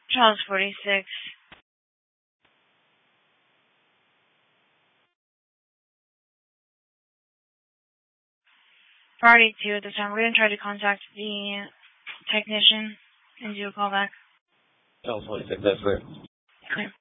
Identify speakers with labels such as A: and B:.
A: Charles 46. Priority 2 at this time. We're going to try to contact the technician and do a call back.
B: Charles 46, that's clear.
A: Clear.